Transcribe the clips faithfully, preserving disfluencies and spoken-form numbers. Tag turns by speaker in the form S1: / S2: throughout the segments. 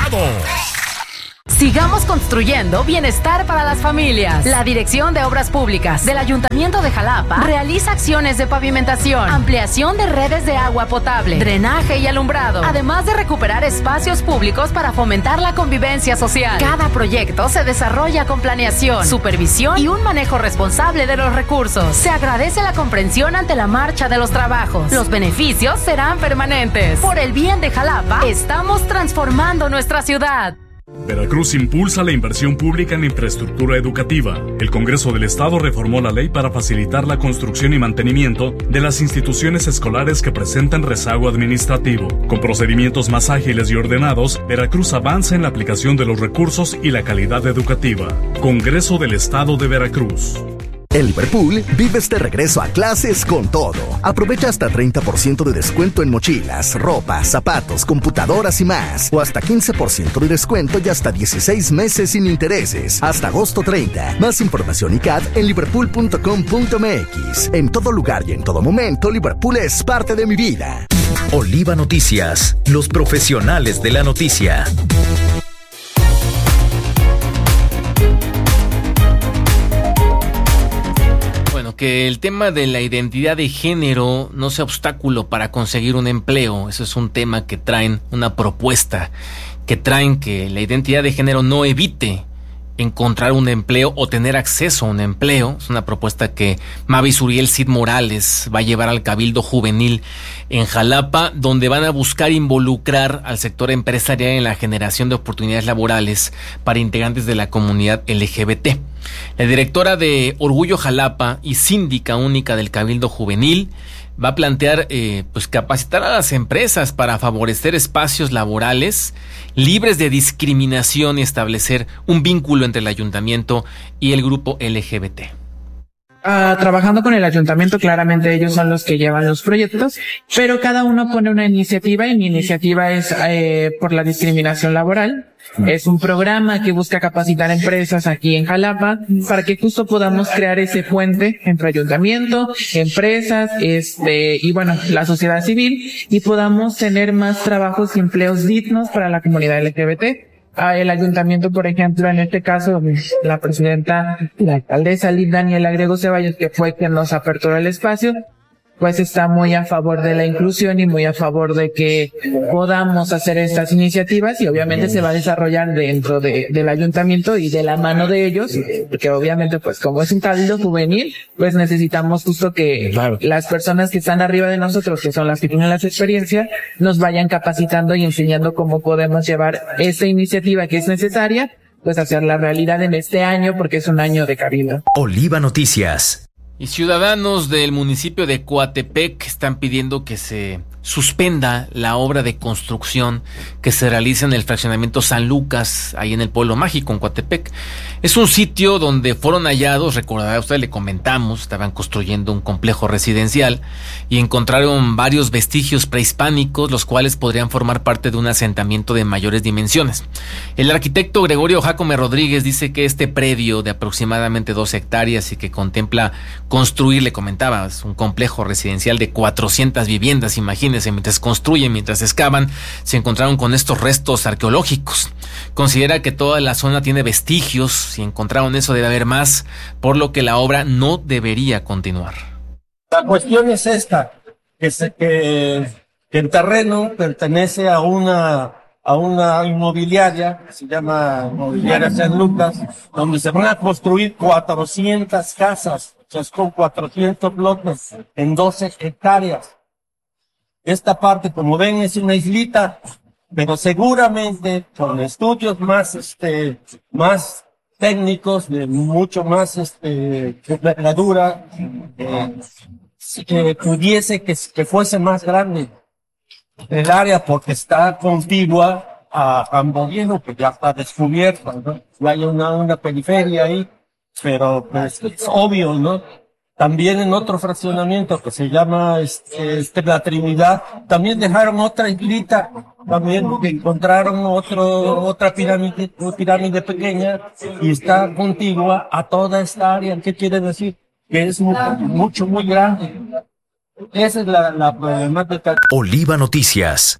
S1: Estado.
S2: Sigamos construyendo bienestar para las familias. La Dirección de Obras Públicas del Ayuntamiento de Jalapa realiza acciones de pavimentación, ampliación de redes de agua potable, drenaje y alumbrado, además de recuperar espacios públicos para fomentar la convivencia social. Cada proyecto se desarrolla con planeación, supervisión y un manejo responsable de los recursos. Se agradece la comprensión ante la marcha de los trabajos. Los beneficios serán permanentes. Por el bien de Jalapa, estamos transformando nuestra ciudad.
S1: Veracruz impulsa la inversión pública en infraestructura educativa. El Congreso del Estado reformó la ley para facilitar la construcción y mantenimiento de las instituciones escolares que presentan rezago administrativo. Con procedimientos más ágiles y ordenados, Veracruz avanza en la aplicación de los recursos y la calidad educativa. Congreso del Estado de Veracruz.
S3: En Liverpool, vives de regreso a clases con todo. Aprovecha hasta treinta por ciento de descuento en mochilas, ropa, zapatos, computadoras y más. O hasta quince por ciento de descuento y hasta dieciséis meses sin intereses. Hasta agosto treinta. Más información y C A D en liverpool punto com punto m x. En todo lugar y en todo momento, Liverpool es parte de mi vida.
S4: Oliva Noticias, los profesionales de la noticia.
S5: Que el tema de la identidad de género no sea obstáculo para conseguir un empleo. Eso es un tema que traen, una propuesta que traen, que la identidad de género no evite encontrar un empleo o tener acceso a un empleo. Es una propuesta que Mavis Uriel Cid Morales va a llevar al Cabildo Juvenil en Jalapa, donde van a buscar involucrar al sector empresarial en la generación de oportunidades laborales para integrantes de la comunidad L G B T. La directora de Orgullo Jalapa y síndica única del Cabildo Juvenil va a plantear eh, pues capacitar a las empresas para favorecer espacios laborales libres de discriminación y establecer un vínculo entre el ayuntamiento y el grupo L G B T.
S6: Uh, trabajando con el ayuntamiento, claramente ellos son los que llevan los proyectos, pero cada uno pone una iniciativa y mi iniciativa es eh, por la discriminación laboral. Es un programa que busca capacitar empresas aquí en Jalapa para que justo podamos crear ese puente entre ayuntamiento, empresas, este, y bueno, la sociedad civil, y podamos tener más trabajos y empleos dignos para la comunidad L G B T. El ayuntamiento, por ejemplo, en este caso, la presidenta, la alcaldesa Liz Daniela Grego Ceballos, que fue quien nos aperturó el espacio, pues está muy a favor de la inclusión y muy a favor de que podamos hacer estas iniciativas, y obviamente se va a desarrollar dentro de, del ayuntamiento y de la mano de ellos, porque obviamente pues como es un cabildo juvenil, pues necesitamos justo que claro, las personas que están arriba de nosotros, que son las que tienen las experiencias, nos vayan capacitando y enseñando cómo podemos llevar esta iniciativa que es necesaria, pues hacer la realidad en este año, porque es un año de cabildo.
S4: Oliva Noticias.
S5: Y ciudadanos del municipio de Coatepec están pidiendo que se suspenda la obra de construcción que se realiza en el fraccionamiento San Lucas, ahí en el Pueblo Mágico, en Coatepec. Es un sitio donde fueron hallados, recordará usted, le comentamos, estaban construyendo un complejo residencial y encontraron varios vestigios prehispánicos, los cuales podrían formar parte de un asentamiento de mayores dimensiones. El arquitecto Gregorio Jácome Rodríguez dice que este predio de aproximadamente dos hectáreas y que contempla construir, le comentaba, un complejo residencial de cuatrocientas viviendas, imagínense. Mientras construyen, mientras excavan, se encontraron con estos restos arqueológicos. Considera que toda la zona tiene vestigios. Si encontraron eso, debe haber más, por lo que la obra no debería continuar.
S7: La cuestión es esta, que, se, que, que el terreno pertenece a una, a una inmobiliaria, que se llama Inmobiliaria San Lucas, donde se van a construir cuatrocientas casas, o sea, es con cuatrocientos lotes en doce hectáreas. Esta parte, como ven, es una islita, pero seguramente con estudios más, este, más técnicos, de mucho más, este, envergadura, eh, que pudiese que, que fuese más grande el área, porque está contigua a Campo Viejo, que ya está descubierto, ¿no? Hay una, una periferia ahí, pero pues, es obvio, ¿no? También en otro fraccionamiento que se llama este, este La Trinidad, también dejaron otra islita, también encontraron otro, otra pirámide, una pirámide pequeña, y está contigua a toda esta área. ¿Qué quiere decir? Que es mucho, mucho muy grande. Esa es la, la problemática.
S4: Oliva Noticias.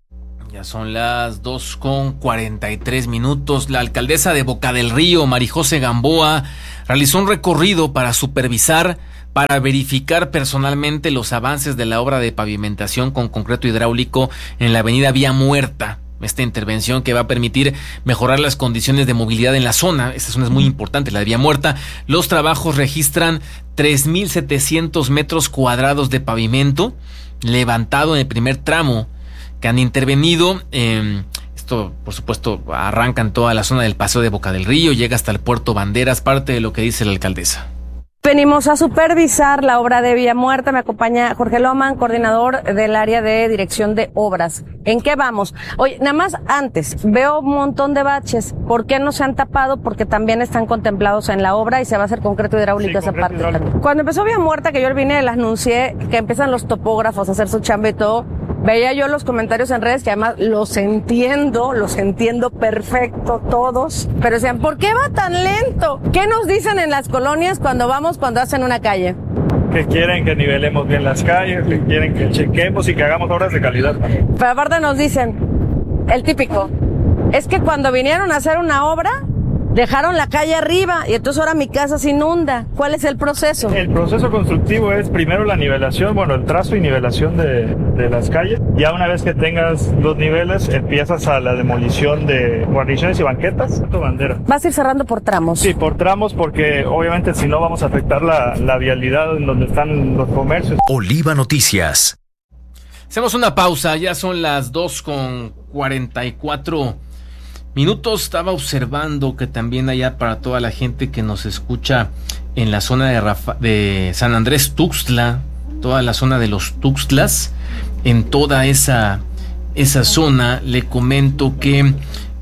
S5: Ya son las dos con cuarenta y tres minutos. La alcaldesa de Boca del Río, Marijose Gamboa, realizó un recorrido para supervisar, para verificar personalmente los avances de la obra de pavimentación con concreto hidráulico en la avenida Vía Muerta. Esta intervención que va a permitir mejorar las condiciones de movilidad en la zona. Esta zona es muy importante, la de Vía Muerta. Los trabajos registran tres mil setecientos metros cuadrados de pavimento levantado en el primer tramo que han intervenido. Eh, esto, por supuesto, arranca en toda la zona del Paseo de Boca del Río, llega hasta el Puerto Banderas, parte de lo que dice la alcaldesa.
S8: Venimos a supervisar la obra de Vía Muerta. Me acompaña Jorge Loman, coordinador del área de dirección de obras. ¿En qué vamos? Oye, nada más antes, veo un montón de baches. ¿Por qué no se han tapado? Porque también están contemplados en la obra y se va a hacer concreto hidráulico sí, esa parte. Hidráulico. Cuando empezó Vía Muerta, que yo vine, les anuncié que empiezan los topógrafos a hacer su chamba y todo. Veía yo los comentarios en redes que además los entiendo, los entiendo perfecto todos, pero decían, ¿por qué va tan lento? ¿Qué nos dicen en las colonias cuando vamos, cuando hacen una calle?
S9: Que quieren que nivelemos bien las calles, que quieren que chequemos y que hagamos obras de calidad.
S8: Pero aparte nos dicen, el típico, es que cuando vinieron a hacer una obra, dejaron la calle arriba y entonces ahora mi casa se inunda. ¿Cuál es el proceso?
S9: El proceso constructivo es primero la nivelación, bueno, el trazo y nivelación de, de las calles. Ya una vez que tengas los niveles, empiezas a la demolición de guarniciones y banquetas. Bandera.
S8: ¿Vas a ir cerrando por tramos?
S9: Sí, por tramos, porque obviamente si no vamos a afectar la, la vialidad en donde están los comercios.
S4: Oliva Noticias.
S5: Hacemos una pausa, ya son las dos con cuarenta y cuatro minutos. Estaba observando que también allá para toda la gente que nos escucha en la zona de, Rafa, de San Andrés Tuxtla, toda la zona de los Tuxtlas, en toda esa, esa zona, le comento que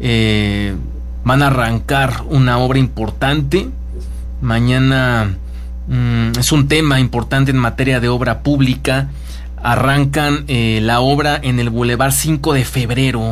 S5: eh, van a arrancar una obra importante. Mañana mmm, es un tema importante en materia de obra pública. Arrancan eh, la obra en el Boulevard cinco de febrero,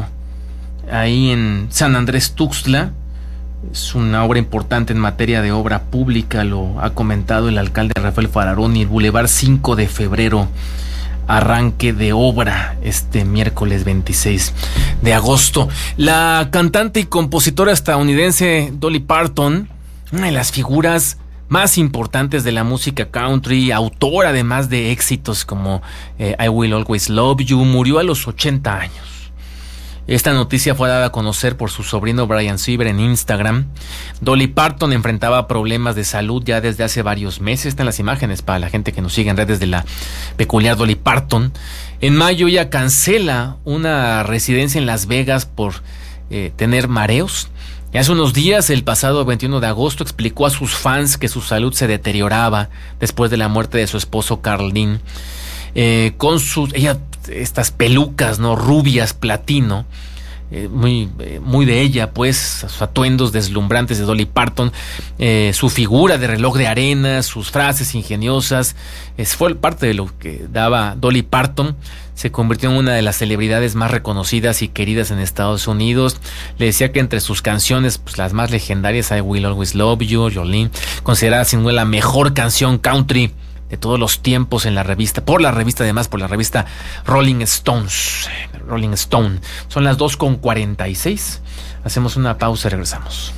S5: ahí en San Andrés Tuxtla. Es una obra importante en materia de obra pública, lo ha comentado el alcalde Rafael Fararoni. El Boulevard cinco de febrero, arranque de obra este miércoles veintiséis de agosto. La cantante y compositora estadounidense Dolly Parton, una de las figuras más importantes de la música country, autora además de éxitos como eh, I Will Always Love You, murió a los ochenta años. Esta noticia fue dada a conocer por su sobrino Brian Sieber en Instagram. Dolly Parton enfrentaba problemas de salud ya desde hace varios meses. Están las imágenes para la gente que nos sigue en redes de la peculiar Dolly Parton. En mayo ella cancela una residencia en Las Vegas por eh, tener mareos. Y hace unos días, el pasado veintiuno de agosto, explicó a sus fans que su salud se deterioraba después de la muerte de su esposo Carl Dean. Eh, con sus, ella, estas pelucas, ¿no? Rubias, platino, eh, muy, eh, muy de ella, pues, sus atuendos deslumbrantes de Dolly Parton, eh, su figura de reloj de arena, sus frases ingeniosas, es, fue parte de lo que daba Dolly Parton. Se convirtió en una de las celebridades más reconocidas y queridas en Estados Unidos. Le decía que entre sus canciones, pues las más legendarias, I Will Always Love You, Jolene, considerada sin duda la mejor canción country de todos los tiempos en la revista, por la revista además, por la revista Rolling Stones, Rolling Stone. Son las dos con cuarenta y seis. Hacemos una pausa y regresamos.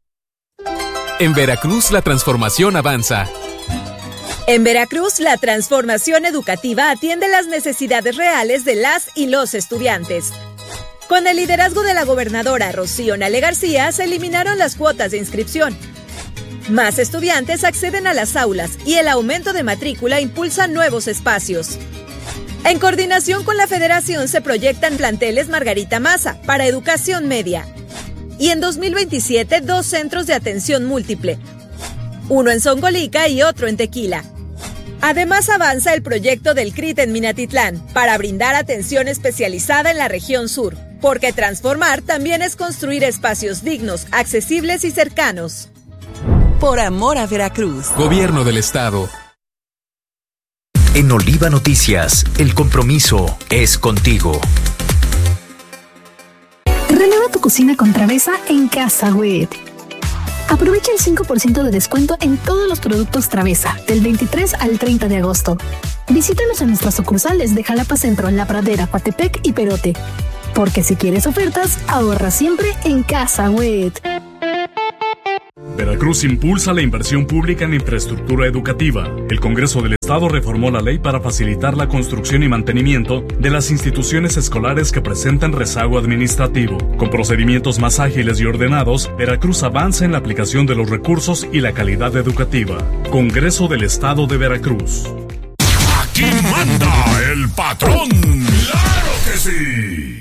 S10: En Veracruz la transformación avanza.
S11: En Veracruz, la transformación educativa atiende las necesidades reales de las y los estudiantes. Con el liderazgo de la gobernadora Rocío Nale García, se eliminaron las cuotas de inscripción. Más estudiantes acceden a las aulas y el aumento de matrícula impulsa nuevos espacios. En coordinación con la Federación se proyectan planteles Margarita Maza para educación media. Y en dos mil veintisiete, dos centros de atención múltiple, uno en Zongolica y otro en Tequila. Además, avanza el proyecto del C R I T en Minatitlán para brindar atención especializada en la región sur, porque transformar también es construir espacios dignos, accesibles y cercanos.
S12: Por amor a Veracruz.
S10: Gobierno del Estado.
S4: En Oliva Noticias, el compromiso es contigo.
S13: Renueva tu cocina con Travesa en Casa Wet. Aprovecha el cinco por ciento de descuento en todos los productos Travesa, del veintitrés al treinta de agosto. Visítanos en nuestras sucursales de Jalapa Centro, La Pradera, Coatepec y Perote. Porque si quieres ofertas, ahorra siempre en Casa W E D.
S1: Veracruz impulsa la inversión pública en infraestructura educativa. El Congreso del Estado reformó la ley para facilitar la construcción y mantenimiento de las instituciones escolares que presentan rezago administrativo. Con procedimientos más ágiles y ordenados, Veracruz avanza en la aplicación de los recursos y la calidad educativa. Congreso del Estado de Veracruz.
S14: Aquí manda el patrón. ¡Claro que sí!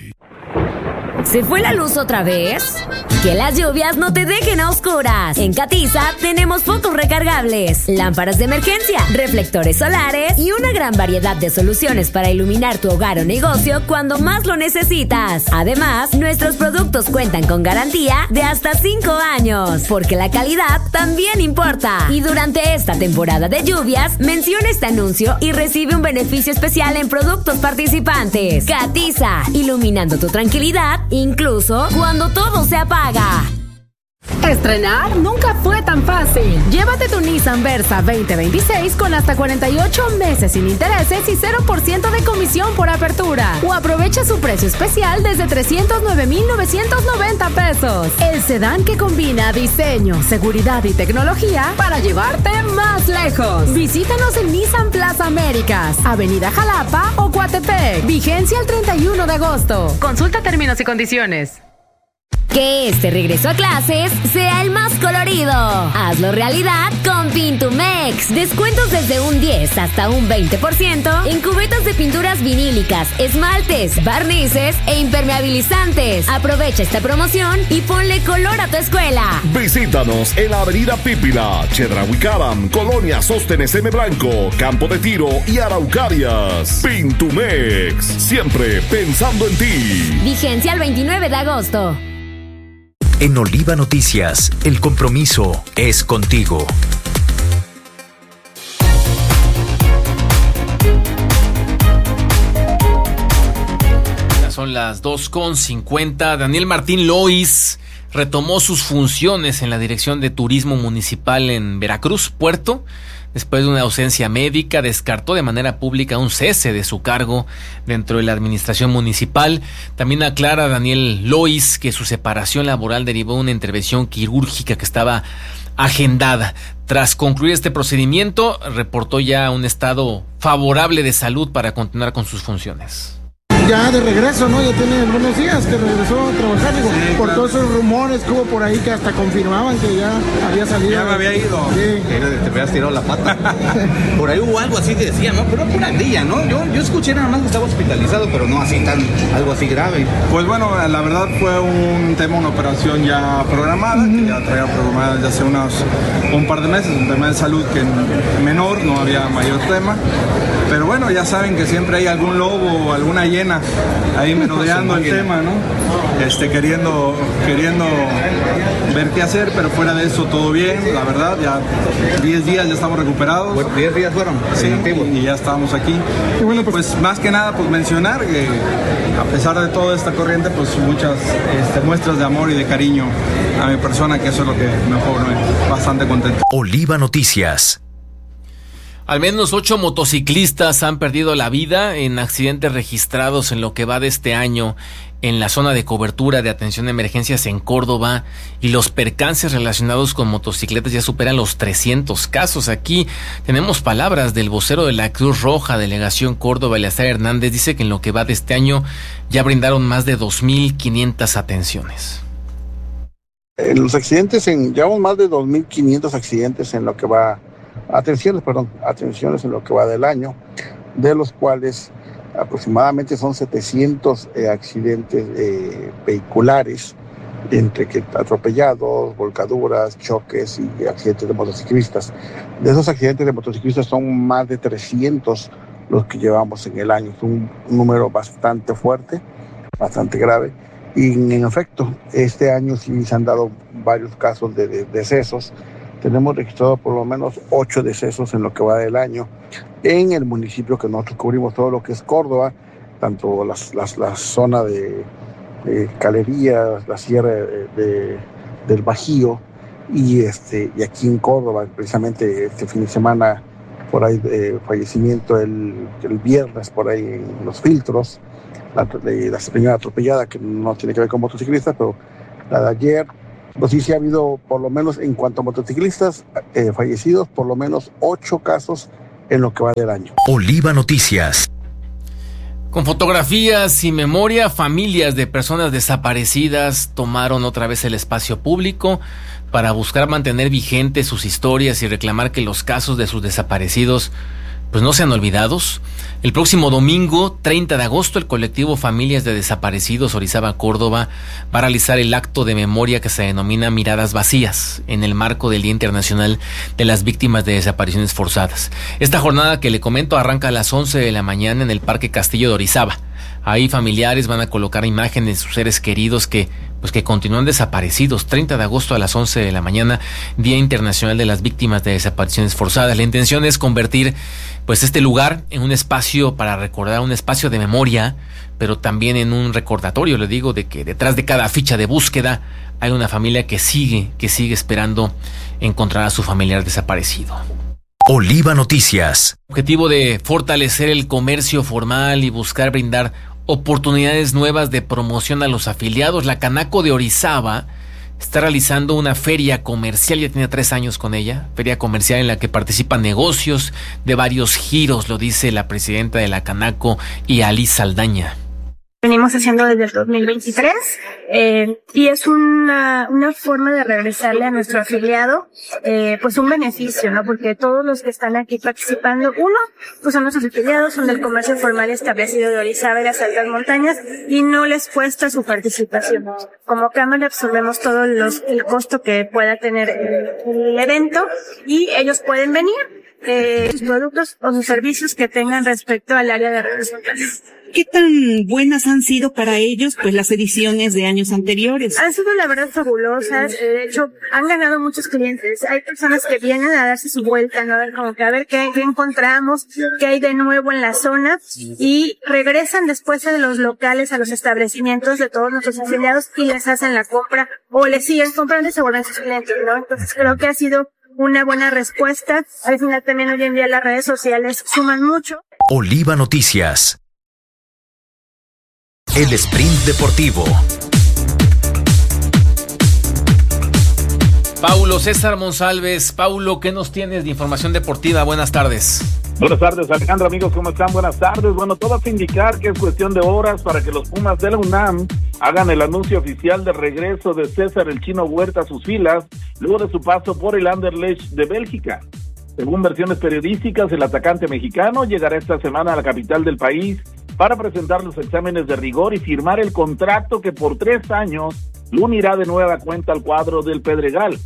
S15: ¿Se fue la luz otra vez? Que las lluvias no te dejen a oscuras. En Catiza tenemos focos recargables, lámparas de emergencia, reflectores solares y una gran variedad de soluciones para iluminar tu hogar o negocio cuando más lo necesitas. Además, nuestros productos cuentan con garantía de hasta cinco años, porque la calidad también importa. Y durante esta temporada de lluvias, menciona este anuncio y recibe un beneficio especial en productos participantes. Catiza, iluminando tu tranquilidad, incluso cuando todo se apaga.
S2: Estrenar nunca fue tan fácil. Llévate tu Nissan Versa veinte veintiséis con hasta cuarenta y ocho meses sin intereses y cero por ciento de comisión por apertura. O aprovecha su precio especial desde trescientos nueve mil novecientos noventa pesos. El sedán que combina diseño, seguridad y tecnología para llevarte más lejos. Visítanos en Nissan Plaza Américas, Avenida Jalapa o Coatepec. Vigencia el treinta y uno de agosto. Consulta términos y condiciones.
S15: Que este regreso a clases sea el más colorido. Hazlo realidad con Pintumex. Descuentos desde un diez hasta un veinte por ciento en cubetas de pinturas vinílicas, esmaltes, barnices e impermeabilizantes. Aprovecha esta promoción y ponle color a tu escuela.
S14: Visítanos en la avenida Pípila, Chedraui-Caram, Colonia Sóstenes M. Blanco, Campo de Tiro y Araucarias. Pintumex, siempre pensando en ti.
S15: Vigencia el veintinueve de agosto.
S4: En Oliva Noticias, el compromiso es contigo.
S5: Son las dos con cincuenta. Daniel Martín Lois retomó sus funciones en la Dirección de Turismo Municipal en Veracruz, Puerto. Después de una ausencia médica, descartó de manera pública un cese de su cargo dentro de la administración municipal. También aclara Daniel Lois que su separación laboral derivó de una intervención quirúrgica que estaba agendada. Tras concluir este procedimiento, reportó ya un estado favorable de salud para continuar con sus funciones.
S16: Ya de regreso, ¿no? Ya tiene algunos días que regresó a trabajar, digo, sí, por claro. Todos esos rumores que hubo por ahí que hasta confirmaban que ya había salido.
S17: Ya me había ido.
S16: Sí.
S17: Te habías tirado la pata. Por ahí hubo algo así que decía, ¿no? Pero pura andilla, ¿no? Yo, yo escuché nada más que estaba hospitalizado, pero no así tan, algo así grave.
S18: Pues bueno, la verdad fue un tema, una operación ya programada, uh-huh. que ya traía programada desde hace unos, un par de meses, un tema de salud que menor, no había mayor tema. Pero bueno, ya saben que siempre hay algún lobo o alguna hiena ahí merodeando el tema, ¿no? Este, queriendo, queriendo ver qué hacer, pero fuera de eso todo bien, la verdad, ya diez días ya estamos recuperados.
S17: Bueno, diez días fueron,
S18: sí, y ya estamos aquí. Y bueno, pues, pues más que nada, pues mencionar que a pesar de toda esta corriente, pues muchas este, muestras de amor y de cariño a mi persona, que eso es lo que me pone bastante contento.
S4: Oliva Noticias.
S5: Al menos ocho motociclistas han perdido la vida en accidentes registrados en lo que va de este año en la zona de cobertura de atención de emergencias en Córdoba, y los percances relacionados con motocicletas ya superan los trescientos casos. Aquí tenemos palabras del vocero de la Cruz Roja, Delegación Córdoba, Eleazar Hernández. Dice que en lo que va de este año ya brindaron más de dos mil quinientas atenciones.
S19: En los accidentes, en, llevamos más de dos mil quinientos accidentes en lo que va Atenciones, perdón, atenciones en lo que va del año, de los cuales aproximadamente son setecientos eh, accidentes eh, vehiculares, entre que atropellados, volcaduras, choques y accidentes de motociclistas. De esos accidentes de motociclistas son más de trescientos los que llevamos en el año. Es un, un número bastante fuerte, bastante grave. Y en efecto, este año sí se han dado varios casos de, de decesos. Tenemos registrado por lo menos ocho decesos en lo que va del año en el municipio que nosotros cubrimos, todo lo que es Córdoba, tanto las, las, la zona de, de Calerías, la sierra de, de, del Bajío, y, este, y aquí en Córdoba, precisamente este fin de semana por ahí de fallecimiento el, el viernes, por ahí en los filtros, la, la señora atropellada, que no tiene que ver con motociclistas, pero la de ayer, pues sí, sí ha habido, por lo menos en cuanto a motociclistas eh, fallecidos, por lo menos ocho casos en lo que va del año.
S4: Oliva Noticias.
S5: Con fotografías y memoria, familias de personas desaparecidas tomaron otra vez el espacio público para buscar mantener vigentes sus historias y reclamar que los casos de sus desaparecidos pues no sean olvidados. El próximo domingo, treinta de agosto, el colectivo Familias de Desaparecidos Orizaba Córdoba va a realizar el acto de memoria que se denomina Miradas Vacías, en el marco del Día Internacional de las Víctimas de Desapariciones Forzadas. Esta jornada que le comento arranca a las once de la mañana en el Parque Castillo de Orizaba. Ahí familiares van a colocar imágenes de sus seres queridos que pues que continúan desaparecidos. Treinta de agosto a las once de la mañana, Día Internacional de las Víctimas de Desapariciones Forzadas. La intención es convertir pues este lugar en un espacio para recordar, un espacio de memoria, pero también en un recordatorio, le digo, de que detrás de cada ficha de búsqueda hay una familia que sigue, que sigue esperando encontrar a su familiar desaparecido.
S4: Oliva Noticias.
S5: Objetivo de fortalecer el comercio formal y buscar brindar oportunidades nuevas de promoción a los afiliados. La Canaco de Orizaba está realizando una feria comercial, ya tiene tres años con ella, feria comercial en la que participan negocios de varios giros, lo dice la presidenta de la Canaco, Iali Saldaña.
S20: Venimos haciendo desde el dos mil veintitrés eh, y es una, una forma de regresarle a nuestro afiliado eh, pues un beneficio, ¿no? Porque todos los que están aquí participando, uno, pues son nuestros afiliados, son del comercio formal establecido de Orizaba y las altas montañas y no les cuesta su participación. Como cámara absorbemos todo los, el costo que pueda tener el, el evento y ellos pueden venir, eh, sus productos o sus servicios que tengan respecto al área de representación.
S21: ¿Qué tan buenas han sido para ellos pues las ediciones de años anteriores?
S20: Han sido la verdad fabulosas, de hecho han ganado muchos clientes, hay personas que vienen a darse su vuelta, ¿no? A ver como que a ver qué, qué encontramos, qué hay de nuevo en la zona y regresan después de los locales a los establecimientos de todos nuestros afiliados y les hacen la compra o les siguen comprando y se vuelven sus clientes, ¿no? Entonces creo que ha sido una buena respuesta. Al final también hoy en día las redes sociales suman mucho.
S4: Oliva Noticias. El Sprint Deportivo.
S5: Paulo César Monsalves. Paulo, ¿qué nos tienes de información deportiva? Buenas tardes.
S22: Buenas tardes, Alejandro, amigos, ¿cómo están? Buenas tardes. Bueno, todo hace indicar que es cuestión de horas para que los Pumas de la UNAM hagan el anuncio oficial de regreso de César el Chino Huerta a sus filas, luego de su paso por el Anderlecht de Bélgica. Según versiones periodísticas, el atacante mexicano llegará esta semana a la capital del país para presentar los exámenes de rigor y firmar el contrato que por tres años lo unirá de nueva cuenta al cuadro del Pedregal.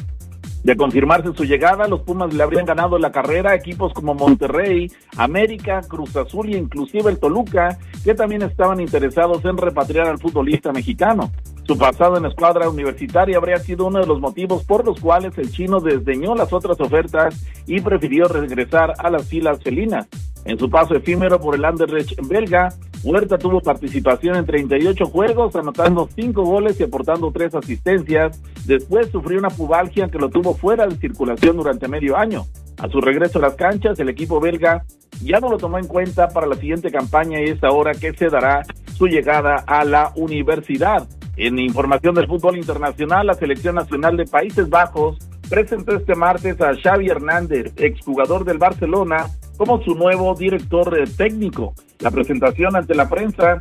S22: De confirmarse su llegada, los Pumas le habrían ganado la carrera a equipos como Monterrey, América, Cruz Azul y inclusive el Toluca, que también estaban interesados en repatriar al futbolista mexicano. Su pasado en la escuadra universitaria habría sido uno de los motivos por los cuales el chino desdeñó las otras ofertas y prefirió regresar a las filas felinas. En su paso efímero por el Anderlecht belga, Huerta tuvo participación en treinta y ocho juegos, anotando cinco goles y aportando tres asistencias. Después sufrió una pubalgia que lo tuvo fuera de circulación durante medio año. A su regreso a las canchas, el equipo belga ya no lo tomó en cuenta para la siguiente campaña y es ahora que se dará su llegada a la universidad. En información del fútbol internacional, la Selección Nacional de Países Bajos presentó este martes a Xavi Hernández, exjugador del Barcelona, como su nuevo director técnico. La presentación ante la prensa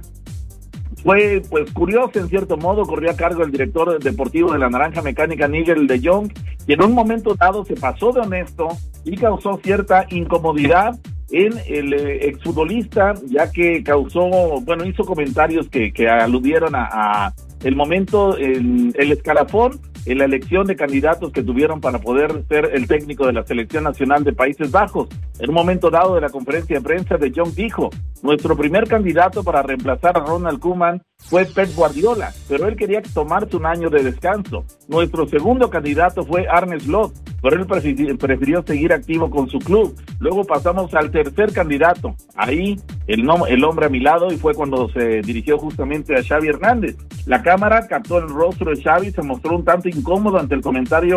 S22: fue pues curiosa en cierto modo, corrió a cargo el director deportivo de la Naranja Mecánica, Nigel de Jong, y en un momento dado se pasó de honesto y causó cierta incomodidad en el eh, exfutbolista, ya que causó, bueno, hizo comentarios que, que aludieron a, a el momento, el, el escalafón en la elección de candidatos que tuvieron para poder ser el técnico de la Selección Nacional de Países Bajos. En un momento dado de la conferencia de prensa, de Jong dijo: nuestro primer candidato para reemplazar a Ronald Koeman fue Pep Guardiola, pero él quería tomarse un año de descanso. Nuestro segundo candidato fue Arne Slot, pero él prefirió, prefirió seguir activo con su club. Luego pasamos al tercer candidato, ahí el, nom- el hombre a mi lado, y fue cuando se dirigió justamente a Xavi Hernández. La cámara captó el rostro de Xavi, se mostró un tanto incómodo ante el comentario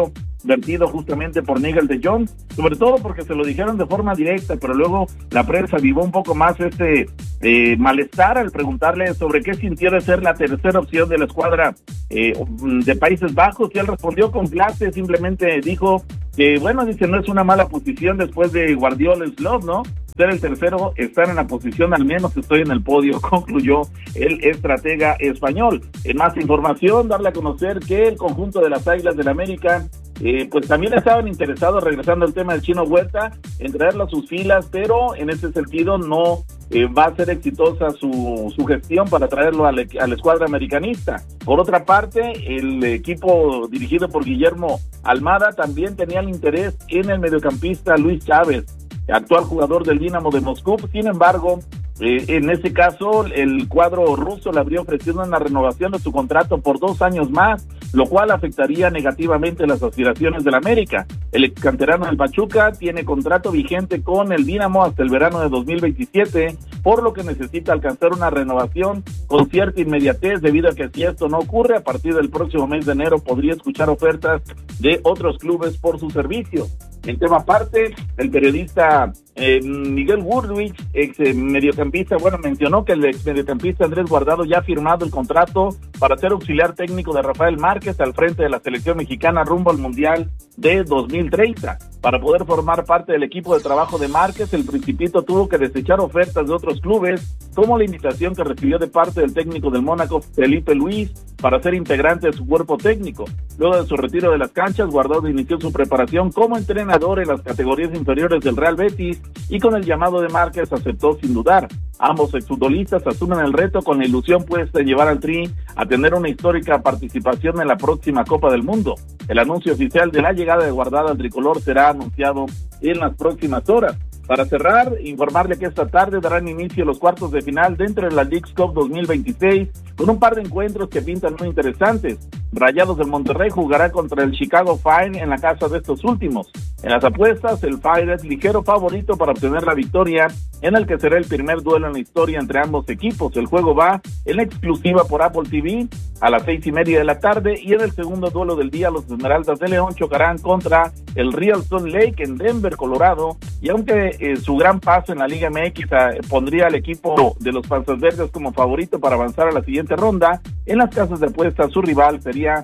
S22: vertido justamente por Nigel de Jong, sobre todo porque se lo dijeron de forma directa, pero luego la prensa avivó un poco más este eh, malestar al preguntarle sobre qué sintió de ser la tercera opción de la escuadra eh, de Países Bajos, y él respondió con clase, simplemente dijo que, bueno, dice, no es una mala posición después de Guardiola Slot, ¿no? Ser el tercero, estar en la posición, al menos estoy en el podio, concluyó el estratega español. En más información, darle a conocer que el conjunto de las Águilas del América, eh, pues también estaban interesados, regresando al tema del Chino Huerta, en traerlo a sus filas, pero en ese sentido no eh, va a ser exitosa su, su gestión para traerlo a la, a la escuadra americanista. Por otra parte, el equipo dirigido por Guillermo Almada también tenía el interés en el mediocampista Luis Chávez, actual jugador del Dinamo de Moscú. Sin embargo, eh, en ese caso, el cuadro ruso le habría ofrecido una renovación de su contrato por dos años más, lo cual afectaría negativamente las aspiraciones del América. El ex canterano del Pachuca tiene contrato vigente con el Dinamo hasta el verano de dos mil veintisiete, por lo que necesita alcanzar una renovación con cierta inmediatez, debido a que si esto no ocurre, a partir del próximo mes de enero podría escuchar ofertas de otros clubes por su servicio. En tema aparte, el periodista eh, Miguel Wurwitz, ex eh, mediocampista, bueno, mencionó que el ex mediocampista Andrés Guardado ya ha firmado el contrato para ser auxiliar técnico de Rafael Márquez al frente de la selección mexicana rumbo al Mundial de dos mil treinta. Para poder formar parte del equipo de trabajo de Márquez, el Principito tuvo que desechar ofertas de otros clubes, como la invitación que recibió de parte del técnico del Mónaco, Felipe Luis, para ser integrante de su cuerpo técnico. Luego de su retiro de las canchas, Guardado inició su preparación como entrenador en las categorías inferiores del Real Betis, y con el llamado de Márquez aceptó sin dudar. Ambos exfutbolistas asumen el reto con la ilusión puesta en llevar al Tri a tener una histórica participación en la próxima Copa del Mundo. El anuncio oficial de la llegada de Guardado al tricolor será anunciado en las próximas horas. Para cerrar, informarle que esta tarde darán inicio los cuartos de final dentro de la Leagues Cup dos mil veintiséis, con un par de encuentros que pintan muy interesantes. Rayados del Monterrey jugará contra el Chicago Fire en la casa de estos últimos. En las apuestas, el Fire es ligero favorito para obtener la victoria, en el que será el primer duelo en la historia entre ambos equipos. El juego va en exclusiva por Apple T V a las seis y media de la tarde, y en el segundo duelo del día, los Esmeraldas de León chocarán contra el Real Salt Lake en Denver, Colorado, y aunque eh, su gran paso en la Liga M X eh, pondría al equipo de los Panzas Verdes como favorito para avanzar a la siguiente ronda, en las casas de apuestas su rival sería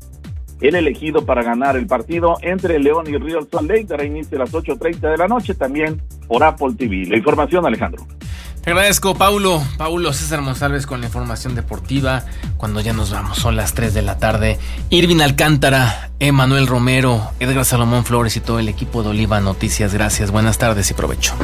S22: el elegido para ganar el partido entre León y Real Salt Lake. Dará inicio a las ocho treinta de la noche, también por Apple T V. La información, Alejandro.
S5: Te agradezco, Paulo. Paulo César Monsalves con la información deportiva. Cuando ya nos vamos, son las tres de la tarde. Irvin Alcántara, Emanuel Romero, Edgar Salomón Flores y todo el equipo de Oliva Noticias. Gracias, buenas tardes y provecho.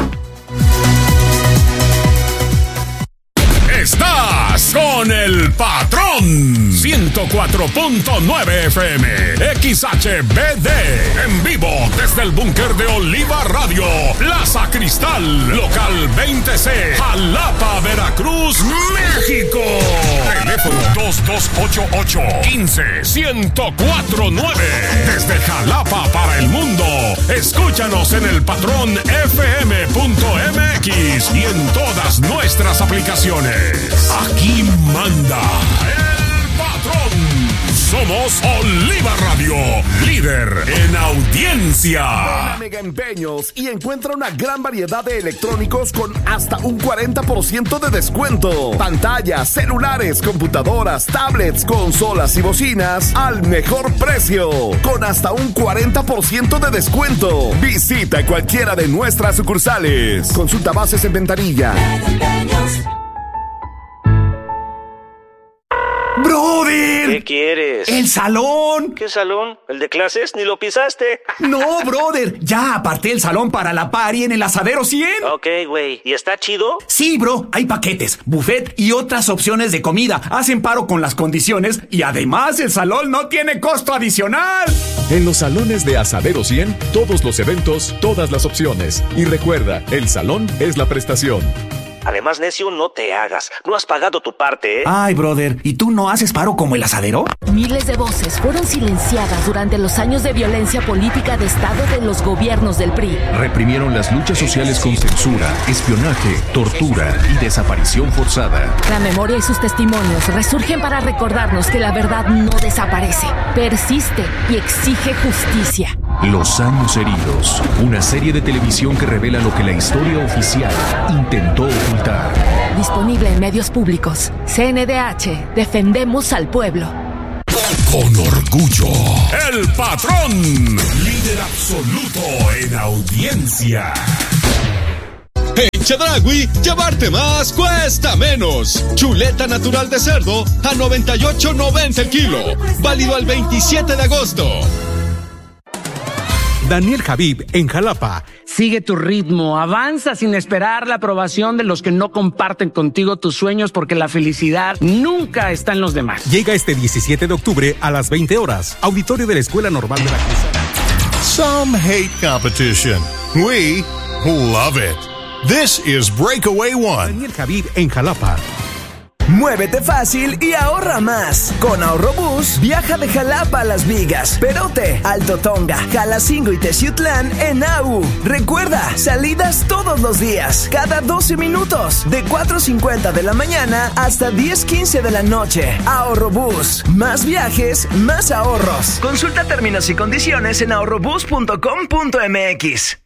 S14: Estás con el patrón. ciento cuatro punto nueve F M, X H B D, en vivo desde el búnker de Oliva Radio, Plaza Cristal, local veinte C, Jalapa, Veracruz, México. Teléfono dos dos ocho ocho, uno cinco, uno cero cuatro nueve. Desde Jalapa para el mundo. Escúchanos en el patrón F M punto M X y en todas nuestras aplicaciones. Aquí manda el patrón. Somos Oliva Radio, líder en audiencia.
S3: Ven a Mega Empeños y encuentra una gran variedad de electrónicos con hasta un cuarenta por ciento de descuento. Pantallas, celulares, computadoras, tablets, consolas y bocinas al mejor precio, con hasta un cuarenta por ciento de descuento. Visita cualquiera de nuestras sucursales. Consulta bases en ventanilla.
S6: ¡Brother!
S23: ¿Qué quieres?
S6: ¡El salón!
S23: ¿Qué salón? ¿El de clases? ¡Ni lo pisaste!
S6: No, brother. Ya aparté el salón para la party en el Asadero cien.
S23: Ok, güey. ¿Y está chido?
S6: Sí, bro. Hay paquetes, buffet y otras opciones de comida. Hacen paro con las condiciones y además el salón no tiene costo adicional.
S10: En los salones de Asadero cien, todos los eventos, todas las opciones. Y recuerda, el salón es la prestación.
S23: Además, necio, no te hagas. No has pagado tu parte, ¿eh?
S6: Ay, brother, ¿y tú no haces paro como el asadero?
S2: Miles de voces fueron silenciadas durante los años de violencia política de Estado de los gobiernos del P R I.
S10: Reprimieron las luchas sociales con censura, espionaje, tortura y desaparición forzada.
S2: La memoria y sus testimonios resurgen para recordarnos que la verdad no desaparece, persiste y exige justicia.
S10: Los años heridos, una serie de televisión que revela lo que la historia oficial intentó ocultar.
S2: Disponible en medios públicos. C N D H, defendemos al pueblo.
S14: Con orgullo, el patrón, líder absoluto en audiencia.
S7: En Chedraui, llevarte más cuesta menos. Chuleta natural de cerdo a noventa y ocho noventa el kilo. Válido al veintisiete de agosto.
S8: Daniel Javib, en Jalapa. Sigue tu ritmo, avanza sin esperar la aprobación de los que no comparten contigo tus sueños, porque la felicidad nunca está en los demás.
S10: Llega este diecisiete de octubre a las veinte horas, auditorio de la Escuela Normal de la Cruzada.
S14: Some hate competition. We love it. This is Breakaway One.
S10: Daniel Javib, en Jalapa.
S9: Muévete fácil y ahorra más. Con Ahorrobús, viaja de Jalapa a Las Vigas, Perote, Alto Tonga, Jalacingo y Teciutlán en A U. Recuerda, salidas todos los días, cada doce minutos, de cuatro cincuenta de la mañana hasta diez quince de la noche. Ahorrobús, más viajes, más ahorros. Consulta términos y condiciones en ahorrobús punto com punto m x.